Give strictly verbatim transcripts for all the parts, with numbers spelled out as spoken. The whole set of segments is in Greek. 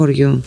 χωριού.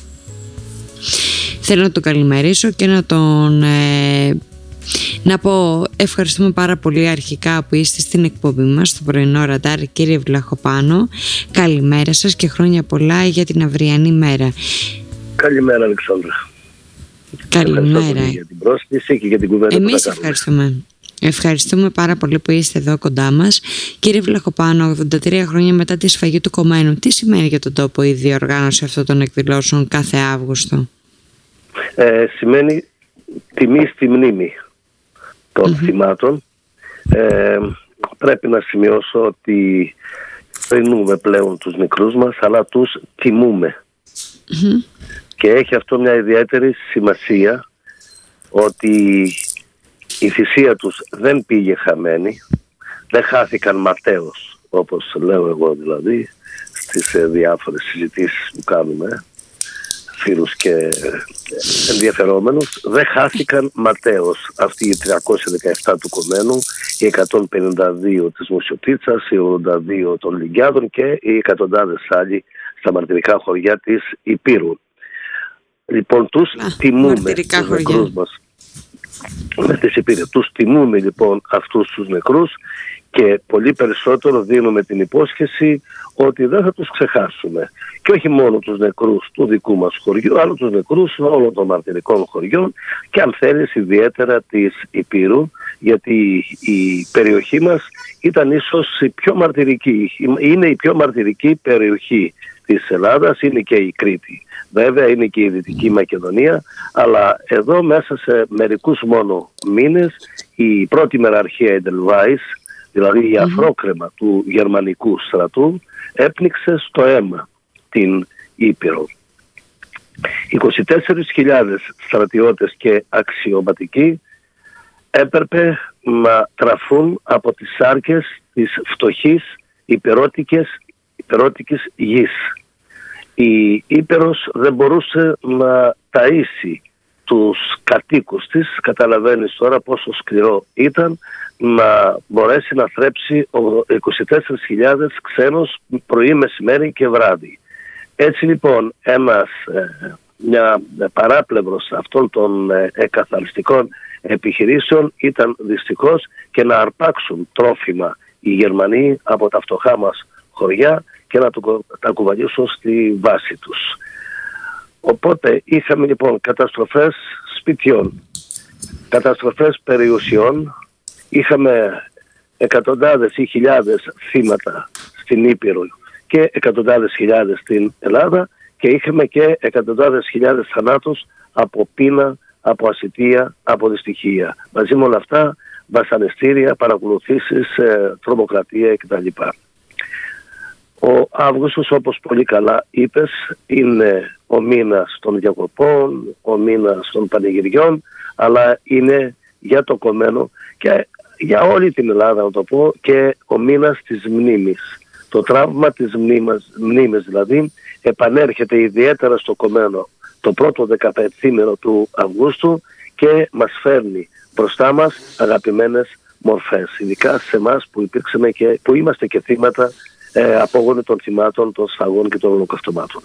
Θέλω να τον καλημερίσω και να τον ε, να πω ευχαριστούμε πάρα πολύ αρχικά που είστε στην εκπομπή μας στο πρωινό ραντάρ, κύριε Βλαχοπάνο. Καλημέρα σας και χρόνια πολλά για την αυριανή μέρα. Καλημέρα, Αλεξάνδρα. Καλημέρα για την πρόσκληση και για την κουβέντα. Εμείς ευχαριστούμε. Ευχαριστούμε πάρα πολύ που είστε εδώ κοντά μας. Κύριε Βλαχοπάνο, ογδόντα τρία χρόνια μετά τη σφαγή του Κομμένου, τι σημαίνει για τον τόπο η διοργάνωση αυτών των εκδηλώσεων κάθε Αύγουστο? Ε, σημαίνει τιμή στη μνήμη των mm-hmm. θυμάτων. Ε, πρέπει να σημειώσω ότι θρηνούμε πλέον τους νεκρούς μας, αλλά τους τιμούμε. Mm-hmm. Και έχει αυτό μια ιδιαίτερη σημασία, ότι η θυσία τους δεν πήγε χαμένη, δεν χάθηκαν ματέως, όπως λέω εγώ δηλαδή, στις ε, διάφορες συζητήσεις που κάνουμε, φίλους και ενδιαφερόμενους, δεν χάθηκαν ματέως αυτοί οι τριακόσια δεκαεπτά του Κομμένου, οι εκατόν πενήντα δύο της Μουσιοτίτσας, οι ογδόντα δύο των Λυγκιάδων και οι εκατοντάδες άλλοι στα μαρτυρικά χωριά της Υπήρου. Λοιπόν, τους Α, τιμούμε τους νεκρούς μας. Με τις Υπήρες. Τους τιμούμε λοιπόν αυτούς τους νεκρούς και πολύ περισσότερο δίνουμε την υπόσχεση ότι δεν θα τους ξεχάσουμε. Και όχι μόνο τους νεκρούς του δικού μας χωριού, αλλά τους νεκρούς όλων των μαρτυρικών χωριών και αν θέλεις ιδιαίτερα της Υπήρου, γιατί η περιοχή μας ήταν ίσως η πιο μαρτυρική, είναι η πιο μαρτυρική περιοχή της Ελλάδας, είναι και η Κρήτη. Βέβαια είναι και η Δυτική Μακεδονία, αλλά εδώ μέσα σε μερικούς μόνο μήνες η πρώτη μεραρχία Εντελβάης, δηλαδή η αφρόκρεμα mm-hmm. του γερμανικού στρατού, έπνιξε στο αίμα την Ήπειρο. είκοσι τέσσερις χιλιάδες στρατιώτες και αξιωματικοί έπρεπε να τραφούν από τις σάρκες της φτωχής υπερώτικης, υπερώτικης γης. Η Ήπειρος δεν μπορούσε να ταΐσει τους κατοίκους της, καταλαβαίνεις τώρα πόσο σκληρό ήταν να μπορέσει να θρέψει είκοσι τέσσερις χιλιάδες ξένους πρωί, μεσημέρι και βράδυ. Έτσι λοιπόν ένας, μια παράπλευρος αυτών των εκαθαριστικών επιχειρήσεων ήταν δυστυχώς και να αρπάξουν τρόφιμα οι Γερμανοί από τα φτωχά μας χωριά και να τα κουβαλήσουν στη βάση τους. Οπότε είχαμε λοιπόν καταστροφές σπιτιών, καταστροφές περιουσιών, είχαμε εκατοντάδες ή χιλιάδες θύματα στην Ήπειρο και εκατοντάδες χιλιάδες στην Ελλάδα και είχαμε και εκατοντάδες χιλιάδες θανάτους από πείνα, από ασιτεία, από δυστυχία. Μαζί με όλα αυτά βασανιστήρια, παρακολουθήσεις, ε, τρομοκρατία κτλ. Ο Αύγουστος, όπως πολύ καλά είπες, είναι ο μήνας των διακοπών, ο μήνας των πανηγυριών, αλλά είναι για το Κομμένο και για όλη την Ελλάδα, να το πω, και ο μήνας της μνήμης. Το τραύμα της μνήμης, μνήμης δηλαδή, επανέρχεται ιδιαίτερα στο Κομμένο το πρώτο δεκαπενθήμερο του Αυγούστου και μας φέρνει μπροστά μας αγαπημένες μορφές, ειδικά σε εμάς που, και, που είμαστε και θύματα Ε, απόγονοι των θυμάτων, των σφαγών και των ολοκαυτωμάτων.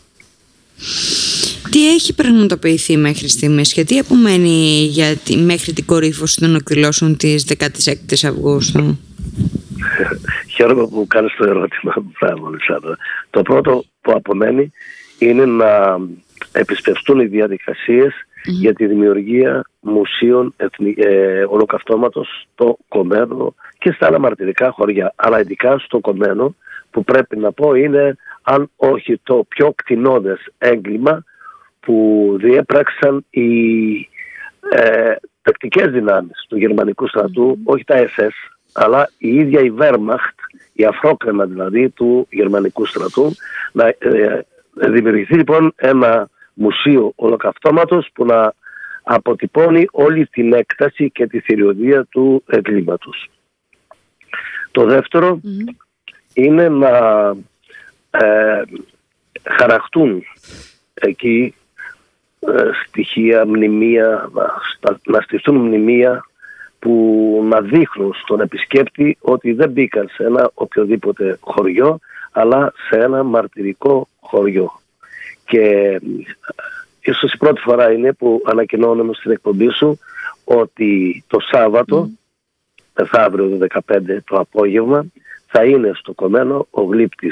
Τι έχει πραγματοποιηθεί μέχρι στιγμής και τι απομένει για τη, μέχρι την κορύφωση των εκδηλώσεων της δεκάτης έκτης Αυγούστου? Χαίρομαι που κάνεις το ερώτημα. Το πρώτο που απομένει είναι να επισπευστούν οι διαδικασίες mm-hmm. για τη δημιουργία μουσείων εθνι... ε, ολοκαυτώματος στο Κομμένο και στα άλλα μαρτυρικά χωριά, αλλά ειδικά στο Κομμένο, που πρέπει να πω είναι, αν όχι το πιο κτηνώδες έγκλημα που διέπραξαν οι ε, τακτικές δυνάμεις του γερμανικού στρατού, mm. όχι τα ες ες, αλλά η ίδια η Wehrmacht, η αφρόκρεμα δηλαδή του γερμανικού στρατού, να ε, δημιουργηθεί λοιπόν ένα μουσείο ολοκαυτώματος που να αποτυπώνει όλη την έκταση και τη θηριωδία του εγκλήματος. Το δεύτερο mm. είναι να ε, χαραχτούν εκεί ε, στοιχεία, μνημεία, να, να στηθούν μνημεία που να δείχνουν στον επισκέπτη ότι δεν μπήκαν σε ένα οποιοδήποτε χωριό, αλλά σε ένα μαρτυρικό χωριό. Και ίσως η πρώτη φορά είναι που ανακοινώνουμε στην εκπομπή σου ότι το Σάββατο, mm. μεθαύριο δεκαπέντε το απόγευμα, θα είναι στο Κομμένο ο γλύπτης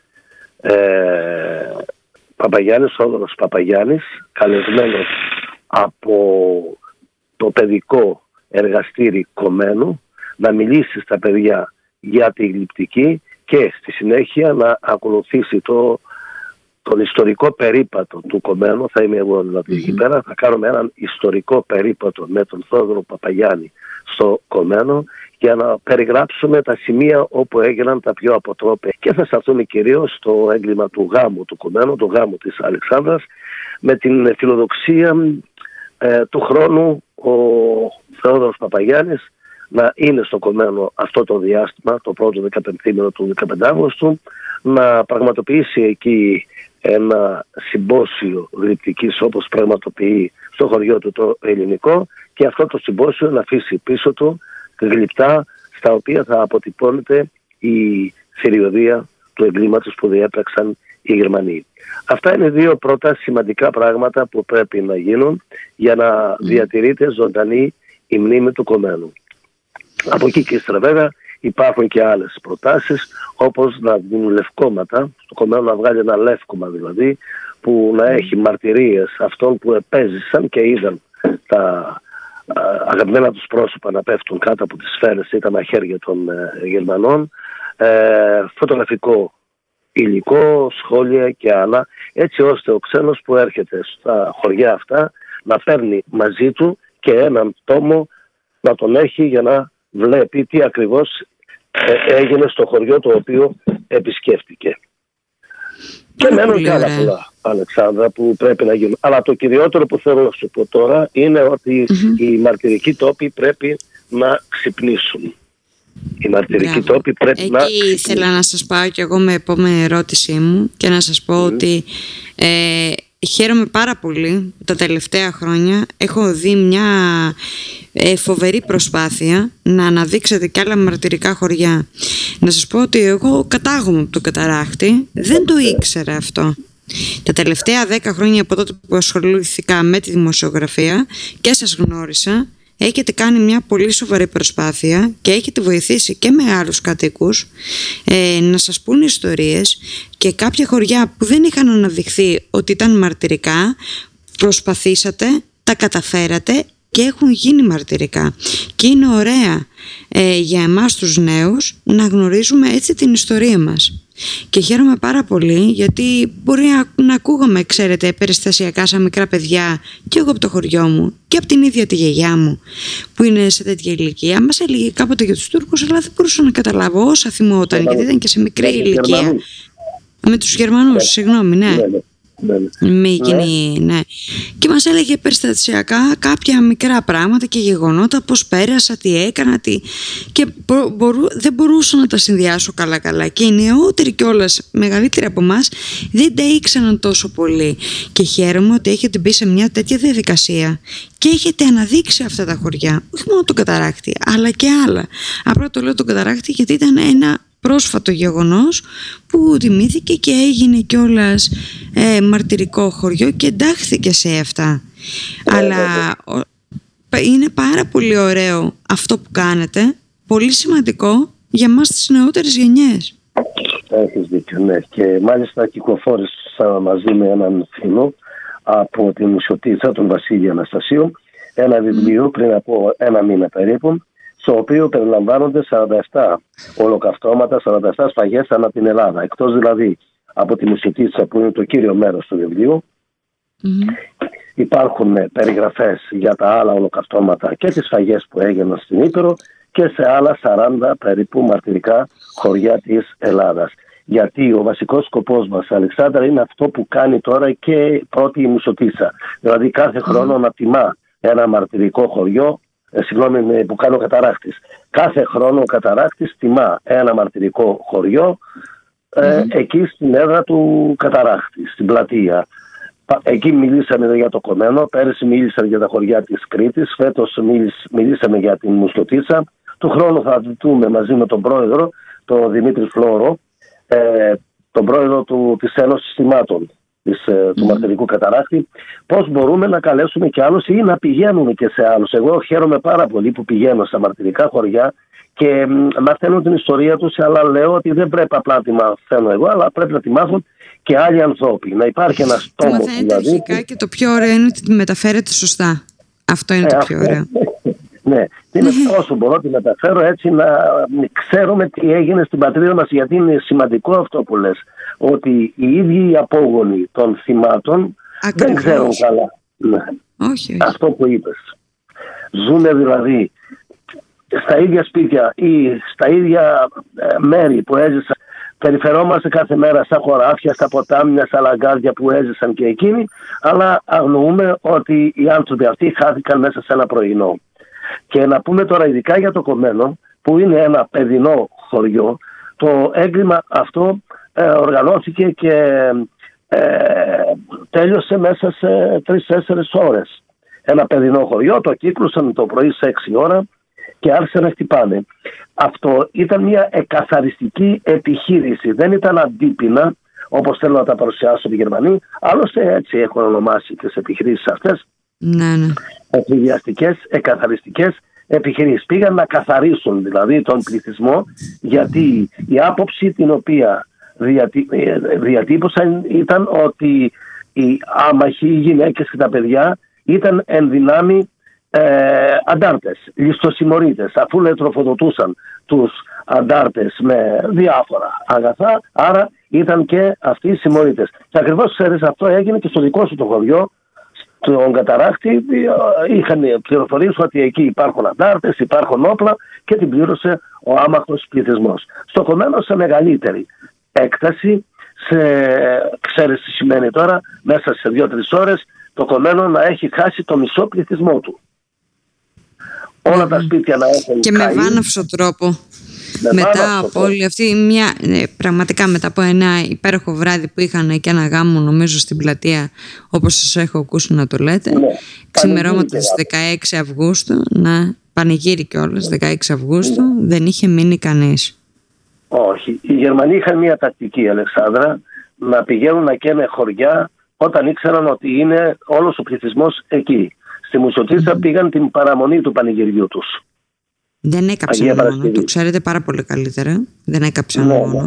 ε, Παπαγιάννης, Θόδωρος Παπαγιάννης, καλεσμένος από το παιδικό εργαστήρι Κομμένου, να μιλήσει στα παιδιά για τη γλυπτική και στη συνέχεια να ακολουθήσει το, τον ιστορικό περίπατο του Κομμένου. Θα είμαι εγώ δηλαδή mm-hmm. εκεί πέρα, θα κάνουμε έναν ιστορικό περίπατο με τον Θόδωρο Παπαγιάννη στο Κομμένο για να περιγράψουμε τα σημεία όπου έγιναν τα πιο αποτρόπαια, και θα σταθούμε κυρίως στο έγκλημα του γάμου του Κομμένου, του γάμου της Αλεξάνδρας, με την φιλοδοξία ε, του χρόνου ο Θεόδωρος Παπαγιάννης να είναι στο Κομμένο αυτό το διάστημα, το πρώτο δεκαπενθήμερο του δεκαπέντε Αυγούστου, να πραγματοποιήσει εκεί ένα συμπόσιο γλυπτικής όπως πραγματοποιεί στο χωριό του το ελληνικό, και αυτό το συμπόσιο να αφήσει πίσω του γλυπτά στα οποία θα αποτυπώνεται η θηριωδία του εγκλήματος που διέπραξαν οι Γερμανοί. Αυτά είναι δύο πρώτα σημαντικά πράγματα που πρέπει να γίνουν για να διατηρείται ζωντανή η μνήμη του Κομμένου. Από εκεί και ύστερα βέβαια υπάρχουν και άλλες προτάσεις, όπως να δίνουν λευκόματα, στο Κομμένο να βγάλει ένα λεύκομα δηλαδή, που να έχει μαρτυρίες αυτών που επέζησαν και είδαν τα αγαπημένα τους πρόσωπα να πέφτουν κάτω από τις σφαίρες ή τα μαχαίρια των ε, Γερμανών, ε, φωτογραφικό υλικό, σχόλια και άλλα, έτσι ώστε ο ξένος που έρχεται στα χωριά αυτά να παίρνει μαζί του και έναν τόμο να τον έχει για να βλέπει τι ακριβώς ε, έγινε στο χωριό το οποίο επισκέφτηκε. Και μένουν και άλλα πολλά, Αλεξάνδρα, που πρέπει να γίνουν. Αλλά το κυριότερο που θέλω να σου πω τώρα είναι ότι mm-hmm. οι μαρτυρικοί τόποι πρέπει να ξυπνήσουν. Οι μαρτυρικοί Μπράβο. τόποι πρέπει Εκεί να Εκεί ήθελα να σας πάω κι εγώ με επόμενη ερώτησή μου και να σας πω mm. ότι ε, χαίρομαι πάρα πολύ τα τελευταία χρόνια. Έχω δει μια ε, φοβερή προσπάθεια να αναδείξετε κι άλλα μαρτυρικά χωριά. Να σας πω ότι εγώ κατάγομαι από το Καταράχτη, δεν το ήξερα αυτό. Τα τελευταία δέκα χρόνια από τότε που ασχολήθηκα με τη δημοσιογραφία και σας γνώρισα, έχετε κάνει μια πολύ σοβαρή προσπάθεια και έχετε βοηθήσει και με άλλους κατοίκους ε, να σας πούν ιστορίες, και κάποια χωριά που δεν είχαν αναδειχθεί ότι ήταν μαρτυρικά προσπαθήσατε, τα καταφέρατε και έχουν γίνει μαρτυρικά. Και είναι ωραία ε, για εμάς τους νέους να γνωρίζουμε έτσι την ιστορία μας. Και χαίρομαι πάρα πολύ, γιατί μπορεί να, να ακούγαμε, ξέρετε, περιστασιακά σαν μικρά παιδιά, και εγώ από το χωριό μου και από την ίδια τη γιαγιά μου που είναι σε τέτοια ηλικία. Μας έλεγε κάποτε για τους Τούρκους, αλλά δεν μπορούσα να καταλάβω όσα θυμόταν, γιατί ήταν και σε μικρή ηλικία. Με τους Γερμανούς, συγγνώμη, ναι. Μη γίνει, ναι. Και μας έλεγε περιστασιακά κάποια μικρά πράγματα και γεγονότα, πώς πέρασα, τι έκανα, τι... και μπορού, δεν μπορούσα να τα συνδυάσω καλά καλά, και οι νεότεροι κιόλας, μεγαλύτεροι από εμάς, δεν τα ήξεραν τόσο πολύ. Και χαίρομαι ότι έχετε μπει σε μια τέτοια διαδικασία και έχετε αναδείξει αυτά τα χωριά, όχι μόνο το Καταράκτη αλλά και άλλα. Απλά το λέω το Καταράκτη γιατί ήταν ένα πρόσφατο γεγονός που τιμήθηκε και έγινε κιόλας ε, μαρτυρικό χωριό και εντάχθηκε σε αυτά. Yeah, Αλλά yeah, yeah. είναι πάρα πολύ ωραίο αυτό που κάνετε, πολύ σημαντικό για μας τις νεότερες γενιές. Έχεις δίκιο, ναι. Και μάλιστα κυκλοφόρησα μαζί με έναν φίλο από τη Μουσιοτίτσα, τον Βασίλη Αναστασίου, ένα βιβλίο mm. πριν από ένα μήνα περίπου, στο οποίο περιλαμβάνονται σαράντα επτά ολοκαυτώματα, σαράντα επτά σφαγές ανά την Ελλάδα. Εκτός δηλαδή από τη Μουσιοτίτσα που είναι το κύριο μέρος του βιβλίου, mm-hmm. υπάρχουν περιγραφές για τα άλλα ολοκαυτώματα και τις σφαγές που έγιναν στην Ήπειρο και σε άλλα σαράντα περίπου μαρτυρικά χωριά της Ελλάδας. Γιατί ο βασικός σκοπός μας, Αλεξάνδρα, είναι αυτό που κάνει τώρα και πρώτη η Μουσιοτίτσα. Δηλαδή κάθε χρόνο mm-hmm. να τιμά ένα μαρτυρικό χωριό. Ε, συγγνώμη που κάνω Καταράχτης. Κάθε χρόνο ο Καταράχτης τιμά ένα μαρτυρικό χωριό ε, mm-hmm. εκεί στην έδρα του Καταράχτη, στην πλατεία. Εκεί μιλήσαμε για το Κομμένο, πέρυσι μίλησαμε για τα χωριά της Κρήτης, φέτος μιλήσαμε για την Μουσιοτίτσα. Του χρόνου θα δούμε μαζί με τον πρόεδρο, τον Δημήτρη Φλόρο, ε, τον πρόεδρο του, της Ένωσης Θυμάτων της, mm. του μαρτυρικού καταράκτη, πώς μπορούμε να καλέσουμε και άλλους ή να πηγαίνουμε και σε άλλους. Εγώ χαίρομαι πάρα πολύ που πηγαίνω στα μαρτυρικά χωριά και μαθαίνω την ιστορία τους, αλλά λέω ότι δεν πρέπει απλά να τη μαθαίνω εγώ, αλλά πρέπει να τη μάθουν και άλλοι άνθρωποι. Να υπάρχει ένας τόμος. Το μαθαίνετε δηλαδή, αρχικά και το πιο ωραίο είναι ότι τη μεταφέρετε σωστά. Αυτό είναι ε, το πιο ωραίο. Ναι, είναι όσο μπορώ τη μεταφέρω έτσι να ξέρουμε τι έγινε στην πατρίδα μας, γιατί είναι σημαντικό αυτό που λες, ότι οι ίδιοι οι απόγονοι των θυμάτων ακριβώς δεν ξέρουν καλά. Ναι. Όχι, όχι. Αυτό που είπες. Ζουνε δηλαδή στα ίδια σπίτια ή στα ίδια μέρη που έζησαν. Περιφερόμαστε κάθε μέρα στα χωράφια, στα ποτάμια, στα λαγκάδια που έζησαν και εκείνοι, αλλά αγνοούμε ότι οι άνθρωποι αυτοί χάθηκαν μέσα σε ένα πρωινό. Και να πούμε τώρα ειδικά για το Κομμένο, που είναι ένα παιδινό χωριό, το έγκλημα αυτό ε, οργανώθηκε και ε, τέλειωσε μέσα σε τρεις-τέσσερις ώρες. Ένα παιδινό χωριό, το κύκλωσαν το πρωί σε έξι ώρα και άρχισαν να χτυπάνε. Αυτό ήταν μια εκαθαριστική επιχείρηση, δεν ήταν αντίπεινα, όπως θέλω να τα παρουσιάσω οι Γερμανοί, άλλωστε έτσι έχουν ονομάσει τις επιχειρήσεις αυτές. Ναι, ναι. Εκβιαστικές, εκαθαριστικές επιχειρήσεις. Πήγαν να καθαρίσουν δηλαδή τον πληθυσμό, γιατί η άποψη την οποία διατύ... διατύπωσαν ήταν ότι οι άμαχοι, οι γυναίκες και τα παιδιά ήταν εν δυνάμει ε, αντάρτες, ληστοσημωρίτες, αφού τροφοδοτούσαν τους αντάρτες με διάφορα αγαθά, άρα ήταν και αυτοί οι συμμορίτες. Και ακριβώς ξέρεις, αυτό έγινε και στο δικό σου το χωριό, στον Καταράκτη. Είχαν πληροφορίες ότι εκεί υπάρχουν αντάρτες, υπάρχουν όπλα και την πλήρωσε ο άμαχος πληθυσμός. Στο Κομμένο σε μεγαλύτερη έκταση, σε, ξέρεις τι σημαίνει τώρα, μέσα σε δύο-τρεις ώρες το Κομμένο να έχει χάσει το μισό πληθυσμό του. Όλα τα σπίτια να έχουν και καεί. Με βάναυσο τρόπο. Με μετά από όλη αυτή μια, πραγματικά μετά από ένα υπέροχο βράδυ που είχαν και ένα γάμο νομίζω στην πλατεία, όπως σας έχω ακούσει να το λέτε, ναι, ξημερώματα στις δεκαέξι Αυγούστου, να πανηγύρι κιόλας, δεκαέξι Αυγούστου, ναι, δεν είχε μείνει κανείς. Όχι, οι Γερμανοί είχαν μια τακτική, Αλεξάνδρα, να πηγαίνουν να καίνε χωριά όταν ήξεραν ότι είναι όλος ο πληθυσμός εκεί. Στη Μουσοτίτσα mm. πήγαν την παραμονή του πανηγυριού τους. Δεν έκαψαν μόνο, το ξέρετε πάρα πολύ καλύτερα. Δεν έκαψαν ναι, μόνο. Ναι.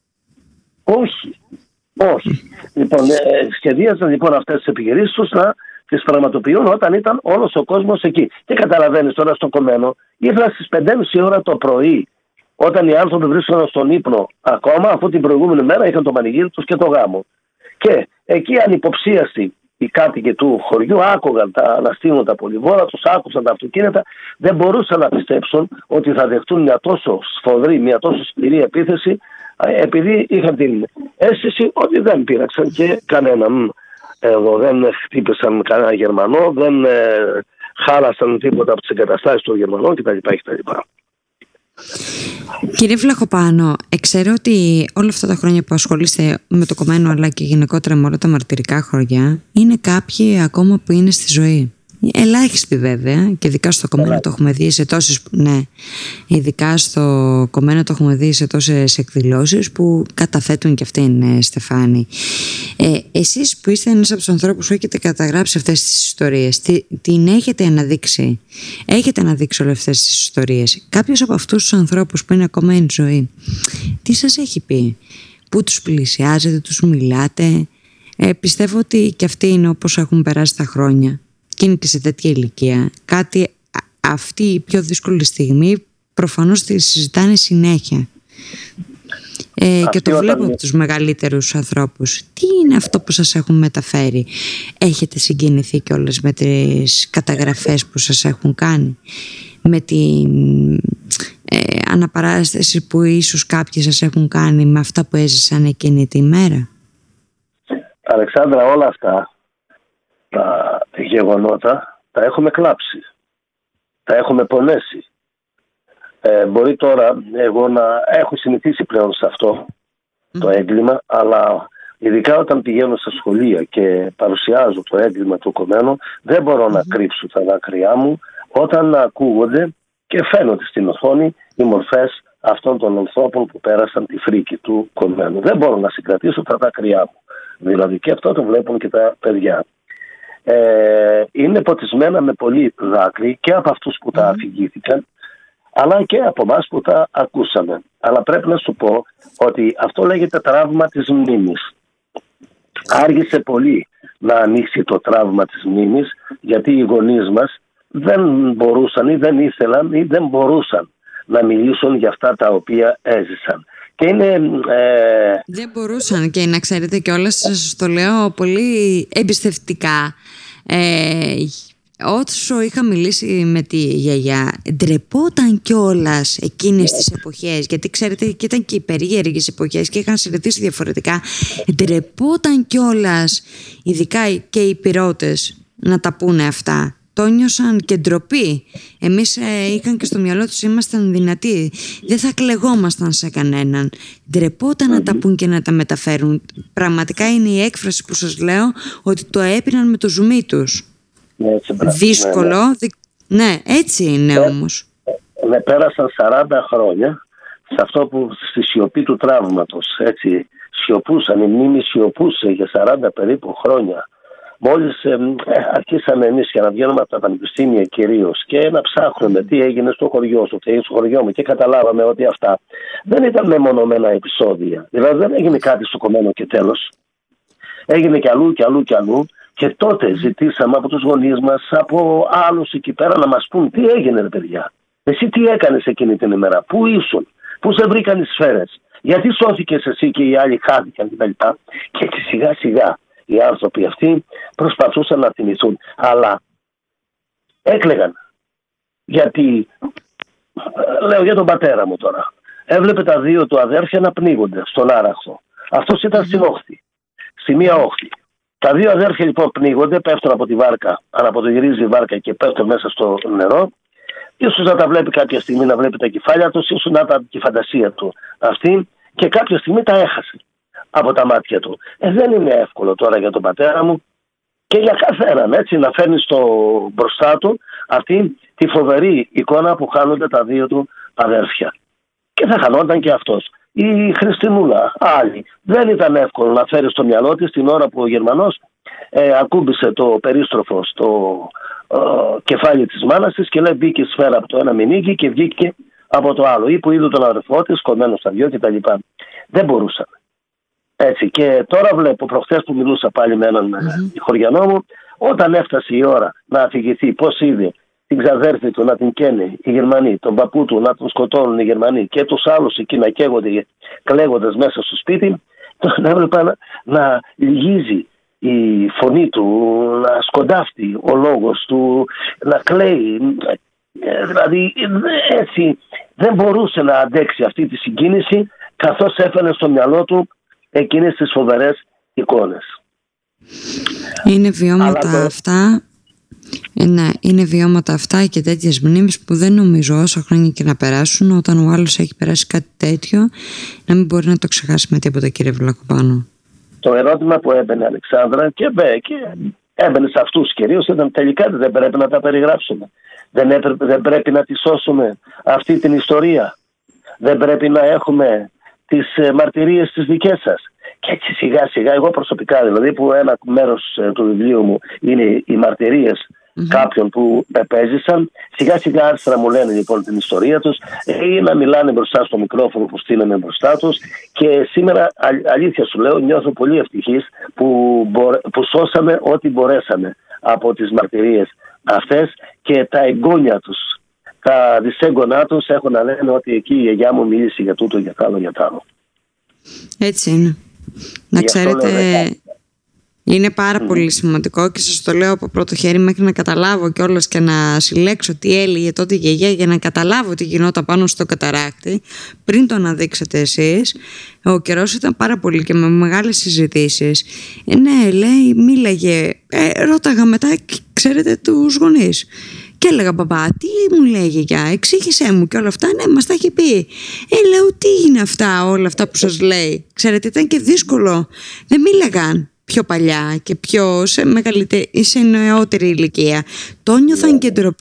Όχι, όχι. Λοιπόν, ε, σχεδίαζαν λοιπόν αυτές τις επιχειρήσεις τους να τις πραγματοποιούν όταν ήταν όλος ο κόσμος εκεί. Και καταλαβαίνεις τώρα στο Κομμένο, ήρθαν στις πέντε και μισή ώρα το πρωί, όταν οι άνθρωποι βρίσκονταν στον ύπνο ακόμα, αφού την προηγούμενη μέρα είχαν το πανηγύρι τους και το γάμο. Και εκεί ανυποψίαστοι οι κάτοικοι του χωριού άκουγαν τα αναστήματα πολυβόλα, τους άκουσαν τα αυτοκίνητα, δεν μπορούσαν να πιστέψουν ότι θα δεχτούν μια τόσο σφοδρή, μια τόσο σκληρή επίθεση, επειδή είχαν την αίσθηση ότι δεν πείραξαν και κανέναν εδώ, δεν χτύπησαν κανένα Γερμανό, δεν ε, χάλασαν τίποτα από τις εγκαταστάσεις των Γερμανών κτλ. κτλ. Κύριε Βλαχοπάνο, ξέρω ότι όλα αυτά τα χρόνια που ασχολείστε με το Κομμένο αλλά και γενικότερα με όλα τα μαρτυρικά χωριά, είναι κάποιοι ακόμα που είναι στη ζωή. Ελάχιστοι βέβαια, και ειδικά στο Κομμένο το έχουμε δει σε τόσες, ναι, ειδικά στο Κομμένο το έχουμε δει σε τόσες εκδηλώσεις που καταθέτουν και αυτήν, Στεφάνη. Ε, εσείς που είστε ένας από τους ανθρώπους που έχετε καταγράψει αυτές τις ιστορίες, τι, την έχετε αναδείξει, έχετε αναδείξει όλες αυτές τις ιστορίες. Κάποιος από αυτούς τους ανθρώπους που είναι ακόμα εν ζωή, τι σας έχει πει, πού τους πλησιάζετε, τους μιλάτε? Ε, πιστεύω ότι και αυτοί είναι όπως έχουν περάσει τα χρόνια. Και είναι και σε τέτοια ηλικία. Κάτι αυτή η πιο δύσκολη στιγμή προφανώς τη συζητάνε συνέχεια. Ε, και το βλέπω από τους μεγαλύτερους ανθρώπους. Τι είναι αυτό που σας έχουν μεταφέρει? Έχετε συγκινηθεί κιόλας με τις καταγραφές που σας έχουν κάνει? Με την ε, αναπαράσταση που ίσως κάποιοι σας έχουν κάνει με αυτά που έζησαν εκείνη τη μέρα? Αλεξάνδρα, όλα αυτά τα γεγονότα τα έχουμε κλάψει, τα έχουμε πονέσει. Ε, μπορεί τώρα εγώ να έχω συνηθίσει πλέον σε αυτό mm. το έγκλημα, αλλά ειδικά όταν πηγαίνω στα σχολεία και παρουσιάζω το έγκλημα του Κομμένο, δεν μπορώ mm. να κρύψω τα δάκρυά μου όταν ακούγονται και φαίνονται στην οθόνη οι μορφές αυτών των ανθρώπων που πέρασαν τη φρίκη του Κομμένου. Δεν μπορώ να συγκρατήσω τα δάκρυά μου. Δηλαδή και αυτό το βλέπουν και τα παιδιά. Ε, είναι ποτισμένα με πολύ δάκρυ και από αυτούς που τα αφηγήθηκαν, αλλά και από εμάς που τα ακούσαμε. Αλλά πρέπει να σου πω ότι αυτό λέγεται τραύμα της μνήμης. Άργησε πολύ να ανοίξει το τραύμα της μνήμης, γιατί οι γονείς μας δεν μπορούσαν ή δεν ήθελαν ή δεν μπορούσαν να μιλήσουν για αυτά τα οποία έζησαν. Και είναι, ε... Δεν μπορούσαν, και να ξέρετε κιόλας, σας το λέω πολύ εμπιστευτικά. Ε, όσο είχα μιλήσει με τη γιαγιά, ντρεπόταν κιόλας εκείνες τις εποχές, γιατί ξέρετε και ήταν και οι περίεργες εποχές και είχαν συνηθίσει διαφορετικά. Ντρεπόταν κιόλας, ειδικά και οι πυρώτες, να τα πούνε αυτά. Το νιώσαν και ντροπή. Εμείς ε, είχαν και στο μυαλό τους ήμασταν δυνατοί. Δεν θα κλεγόμασταν σε κανέναν. Ντρεπόταν mm-hmm. να τα πούν και να τα μεταφέρουν. Πραγματικά είναι η έκφραση που σας λέω, ότι το έπιναν με το ζουμί τους. Έτσι, δύσκολο. Ναι, ναι. Δι... ναι, έτσι είναι ε, όμως. Ναι, πέρασαν σαράντα χρόνια σε αυτό που στη σιωπή του τραύματος. Έτσι, σιωπούσαν, η μνήμη σιωπούσε για σαράντα περίπου χρόνια. Μόλις ε, αρχίσαμε εμείς και να βγαίνουμε από τα πανεπιστήμια κυρίως και να ψάχνουμε τι έγινε στο χωριό σου, τι έγινε στο χωριό μου, και καταλάβαμε ότι αυτά δεν ήταν μεμονωμένα επεισόδια. Δηλαδή δεν έγινε κάτι στο κομμένο και τέλος. Έγινε κι αλλού κι αλλού κι αλλού, και τότε ζητήσαμε από τους γονείς μας, από άλλους εκεί πέρα, να μας πούν τι έγινε, ρε παιδιά. Εσύ τι έκανες εκείνη την ημέρα, πού ήσουν, πού σε βρήκαν οι σφαίρες, γιατί σώθηκες εσύ και οι άλλοι χάθηκαν κτλ. Και έτσι σιγά σιγά οι άνθρωποι αυτοί προσπαθούσαν να θυμηθούν, αλλά έκλαιγαν. Γιατί, λέω για τον πατέρα μου τώρα, έβλεπε τα δύο του αδέρφια να πνίγονται στον άραχθο. Αυτός ήταν στην όχθη, στη μία όχθη. Τα δύο αδέρφια λοιπόν πνίγονται, πέφτουν από τη βάρκα, αναποδογυρίζει η βάρκα και πέφτουν μέσα στο νερό. Ίσως να τα βλέπει κάποια στιγμή, να βλέπει τα κεφάλια τους, ίσως να ήταν και η φαντασία του αυτή, και κάποια στιγμή τα έχασε από τα μάτια του. Ε, δεν είναι εύκολο τώρα για τον πατέρα μου και για καθέναν, έτσι, να φέρνει στο μπροστά του αυτή τη φοβερή εικόνα που χάνονται τα δύο του αδέρφια. Και θα χανόταν και αυτός. Η Χριστινούλα, άλλη, δεν ήταν εύκολο να φέρει στο μυαλό της την ώρα που ο Γερμανός ε, ακούμπησε το περίστροφο στο ε, κεφάλι της μάνας της και λέει, μπήκε σφαίρα από το ένα μηνύκι και βγήκε από το άλλο, ή που είδε τον αδερφό της κομμένο στα δυο κτλ. Δεν μπορούσαν. Έτσι, και τώρα βλέπω, προχθές που μιλούσα πάλι με έναν mm-hmm. χωριανό μου, όταν έφτασε η ώρα να αφηγηθεί πώς είδε την ξαδέρφη του να την καίνε οι Γερμανοί, τον παππού του να τον σκοτώνουν οι Γερμανοί και τους άλλους εκεί να καίγονται κλαίγοντας μέσα στο σπίτι, τον έβλεπα να, να λυγίζει η φωνή του, να σκοντάφτει ο λόγος του, να κλαίει. Δηλαδή έτσι δεν μπορούσε να αντέξει αυτή τη συγκίνηση, καθώς έφερε στο μυαλό του εκείνες τις φοβερές εικόνες. Είναι βιώματα Αλλά... αυτά. Ναι, είναι βιώματα αυτά και τέτοιες μνήμες που δεν νομίζω όσα χρόνια και να περάσουν, όταν ο άλλος έχει περάσει κάτι τέτοιο, να μην μπορεί να το ξεχάσει με τίποτα, κύριε Βλαχοπάνο. Το ερώτημα που έμπαινε, Αλεξάνδρα, και, μπέ, και έμπαινε σε αυτούς κυρίως, ήταν τελικά δεν πρέπει να τα περιγράψουμε. Δεν, έπρεπε, δεν πρέπει να τη σώσουμε αυτή την ιστορία. Δεν πρέπει να έχουμε τις μαρτυρίες τις δικές σας. Και έτσι σιγά σιγά, εγώ προσωπικά δηλαδή, που ένα μέρος του βιβλίου μου είναι οι μαρτυρίες mm-hmm. κάποιων που επέζησαν, σιγά σιγά άρχισαν να μου λένε λοιπόν την ιστορία τους ή να μιλάνε μπροστά στο μικρόφωνο που στείλανε μπροστά τους. Και σήμερα, α, αλήθεια σου λέω, νιώθω πολύ ευτυχής που, μπορέ, που σώσαμε ό,τι μπορέσαμε από τις μαρτυρίες αυτές, και τα εγγόνια τους, τα δυσέγγονά τους έχουν να λένε ότι εκεί η γιαγιά μου μίλησε για τούτο, για τ' άλλο, για τ' άλλο. Έτσι είναι. Να ξέρετε, είναι πάρα mm. πολύ σημαντικό, και σας το λέω από πρώτο χέρι, μέχρι να καταλάβω κιόλας και να συλλέξω τι έλεγε τότε η γιαγιά, για να καταλάβω τι γινόταν πάνω στο καταράκτη πριν το αναδείξετε εσείς. Ο καιρός ήταν πάρα πολύ και με μεγάλες συζητήσεις. Ε, ναι, λέει, μίλαγε, ε, ρώταγα μετά, ξέρετε, τους γονείς. Και έλεγα, παπά, τι μου λέει η γιαγιά, εξήγησέ μου και όλα αυτά. Ναι, μας τα έχει πει. Ε, λέω, τι είναι αυτά, όλα αυτά που σας λέει. Ξέρετε, ήταν και δύσκολο. Δεν μίλαγαν πιο παλιά και πιο σε, μεγαλύτερη, σε νεότερη ηλικία. Το νιώθαν και ντροπή.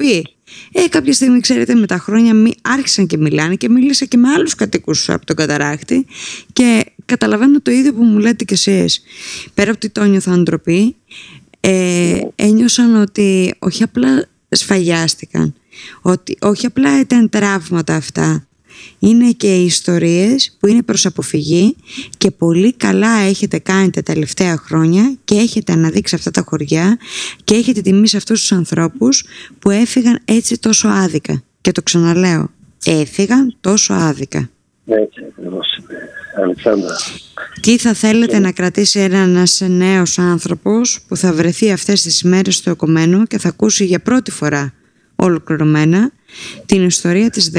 Ε, κάποια στιγμή, ξέρετε, με τα χρόνια μη, άρχισαν και μιλάνε και μίλησα και με άλλους κατοίκους από τον Καταράκτη και καταλαβαίνω το ίδιο που μου λέτε κι εσείς. Πέρα από ότι το ένιωθαν ντροπή, ε, ένιωσαν ότι όχι απλά σφαγιάστηκαν, ότι όχι απλά ήταν τραύματα αυτά, είναι και ιστορίες που είναι προς αποφυγή και πολύ καλά έχετε κάνει τα τελευταία χρόνια και έχετε αναδείξει αυτά τα χωριά και έχετε τιμήσει αυτούς τους ανθρώπους που έφυγαν έτσι τόσο άδικα. Και το ξαναλέω, έφυγαν τόσο άδικα. Έτσι ακριβώς, Αλεξάνδρα. Τι θα θέλετε να κρατήσει ένας νέος άνθρωπος που θα βρεθεί αυτές τις ημέρες στο Οικωμένο και θα ακούσει για πρώτη φορά ολοκληρωμένα την ιστορία της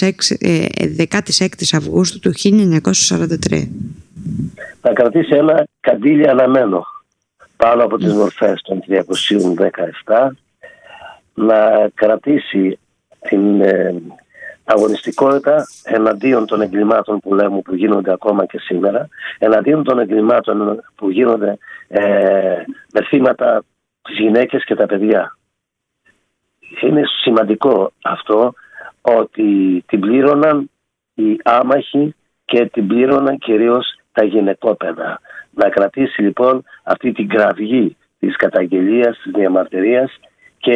δεκάτης έκτης Αυγούστου του χίλια εννιακόσια σαράντα τρία? Θα κρατήσει ένα καντήλι αναμένο πάνω από τις μορφές των τριακοσίων δεκαεπτά, να κρατήσει την ε, αγωνιστικότητα εναντίον των εγκλημάτων που λέμε που γίνονται ακόμα και σήμερα, εναντίον των εγκλημάτων που γίνονται ε, με θύματα τις γυναίκες και τα παιδιά. Είναι σημαντικό αυτό, ότι την πλήρωναν οι άμαχοι και την πλήρωναν κυρίως τα γυναικόπαιδα. Να κρατήσει λοιπόν αυτή την κραυγή της καταγγελίας, της διαμαρτυρίας και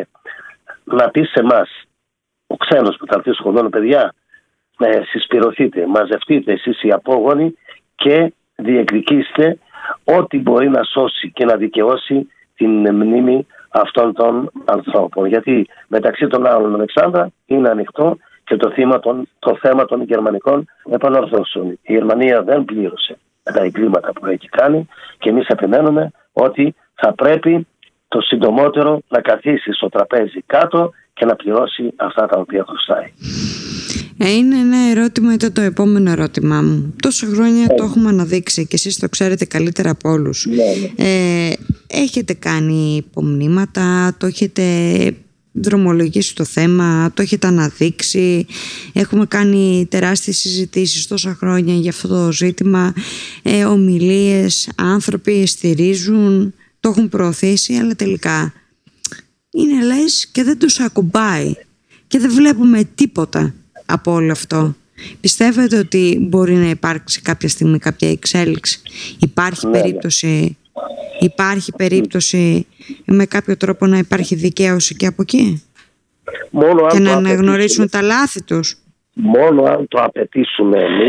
να πει σε εμάς, ο ξένος που θα έρθει στο Κοντόνο, παιδιά, ε, συσπηρωθείτε, μαζευτείτε εσείς οι απόγονοι και διεκδικήστε ό,τι μπορεί να σώσει και να δικαιώσει την μνήμη αυτών των ανθρώπων. Γιατί μεταξύ των άλλων, Αλεξάνδρα, είναι ανοιχτό και το, θύμα των, το θέμα των γερμανικών επανορθώσεων. Η Γερμανία δεν πλήρωσε τα εγκλήματα που έχει κάνει και εμείς επιμένουμε ότι θα πρέπει το συντομότερο να καθίσει στο τραπέζι κάτω και να πληρώσει αυτά τα οποία χρωστάει. Ε, είναι ένα ερώτημα, ήταν το επόμενο ερώτημά μου. Τόσα χρόνια ε. το έχουμε αναδείξει και εσείς το ξέρετε καλύτερα από όλους. Ναι, ναι. Ε, έχετε κάνει υπομνήματα, το έχετε δρομολογήσει το θέμα, το έχετε αναδείξει, έχουμε κάνει τεράστιες συζητήσεις τόσα χρόνια για αυτό το ζήτημα, ε, ομιλίες, άνθρωποι στηρίζουν, το έχουν προωθήσει, αλλά τελικά είναι λες και δεν τους ακουμπάει και δεν βλέπουμε τίποτα από όλο αυτό. Πιστεύετε ότι μπορεί να υπάρξει κάποια στιγμή κάποια εξέλιξη? Υπάρχει ναι, περίπτωση υπάρχει περίπτωση με κάποιο τρόπο να υπάρχει δικαίωση και από εκεί? Μόνο και να αναγνωρίσουν τα λάθη τους? Μόνο αν το απαιτήσουμε εμείς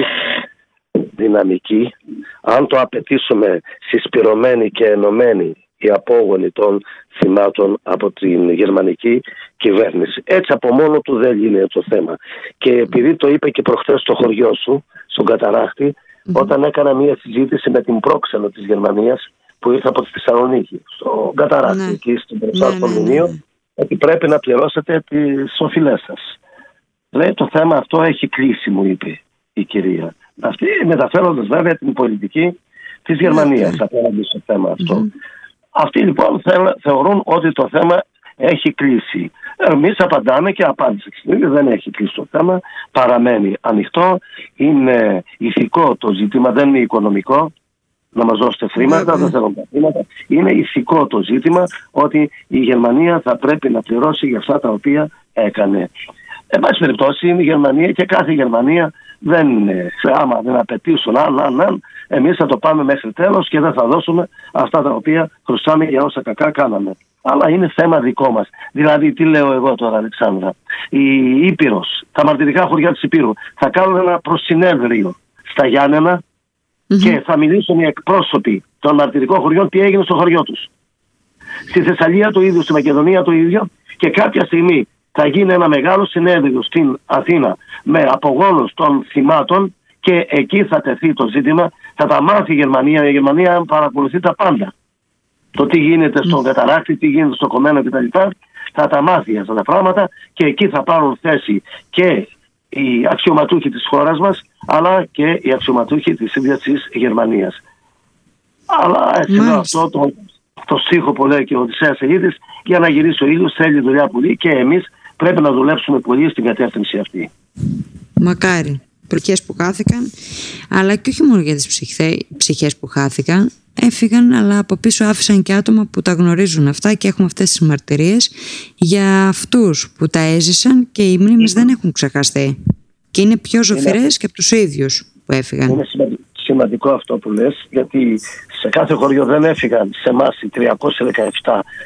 δυναμική, αν το απαιτήσουμε συσπηρωμένοι και ενωμένοι οι απόγονοι των θυμάτων από την γερμανική κυβέρνηση. Έτσι από μόνο του δεν γίνεται το θέμα. Και επειδή το είπε και προχθές στο χωριό σου, στον Καταράκτη, mm-hmm. όταν έκανα μια συζήτηση με την πρόξενο της Γερμανίας που ήρθε από τη Θεσσαλονίκη, στον Καταράκτη, mm-hmm. εκεί στην μπροστά στο μνημείο, mm-hmm. ότι πρέπει να πληρώσετε τις οφειλές σας. Λέει, το θέμα αυτό έχει κλείσει, μου είπε η κυρία. Αυτή μεταφέροντας βέβαια την πολιτική της Γερμανίας mm-hmm. απέναντι στο θέμα αυτό. Mm-hmm. Αυτοί λοιπόν θεωρούν ότι το θέμα έχει κλείσει. Εμείς απαντάμε και απάντησε. Δεν έχει κλείσει το θέμα, παραμένει ανοιχτό, είναι ηθικό το ζήτημα, δεν είναι οικονομικό. Να μας δώσετε χρήματα, mm-hmm. δεν θέλουν τα χρήματα. Είναι ηθικό το ζήτημα ότι η Γερμανία θα πρέπει να πληρώσει για αυτά τα οποία έκανε. Εν πάση περιπτώσει, η Γερμανία και κάθε Γερμανία δεν είναι, άμα δεν απαιτήσουν αν, αν, αν, εμείς θα το πάμε μέχρι τέλος και δεν θα δώσουμε αυτά τα οποία χρωστάμε για όσα κακά κάναμε. Αλλά είναι θέμα δικό μας. Δηλαδή, τι λέω εγώ τώρα, Αλεξάνδρα, η Ήπειρος, τα μαρτυρικά χωριά της Ήπειρου θα κάνουν ένα προσυνέδριο στα Γιάννενα mm-hmm. και θα μιλήσουν οι εκπρόσωποι των μαρτυρικών χωριών τι έγινε στο χωριό τους. Στη Θεσσαλία το ίδιο, στη Μακεδονία το ίδιο, και κάποια στιγμή θα γίνει ένα μεγάλο συνέδριο στην Αθήνα με απογόνους των θυμάτων και εκεί θα τεθεί το ζήτημα, θα τα μάθει η Γερμανία. Η Γερμανία παρακολουθεί τα πάντα. Το τι γίνεται στον Καταράκτη, τι γίνεται στο Κομμένο κτλ. Θα τα μάθει αυτά τα πράγματα και εκεί θα πάρουν θέση και οι αξιωματούχοι της χώρας μας αλλά και οι αξιωματούχοι της ίδιας της Γερμανίας. Αλλά έτσι λέω αυτό το, το στίχο που λέει και ο Οδυσσέας Αιγίδης, για να γυρίσει ο ήλιος θέλει δουλειά πολύ και εμείς πρέπει να δουλέψουμε πολύ στην κατεύθυνση αυτή. Μακάρι. Ψυχές που χάθηκαν, αλλά και όχι μόνο για τις ψυχές που χάθηκαν, έφυγαν, αλλά από πίσω άφησαν και άτομα που τα γνωρίζουν αυτά και έχουμε αυτές τις μαρτυρίες για αυτούς που τα έζησαν και οι μνήμες δεν έχουν ξεχαστεί και είναι πιο ζωφερές είναι... και από τους ίδιους που έφυγαν. Είναι σημαντικό αυτό που λες, γιατί σε κάθε χωριό δεν έφυγαν σε εμάς οι τριακόσιοι δεκαεπτά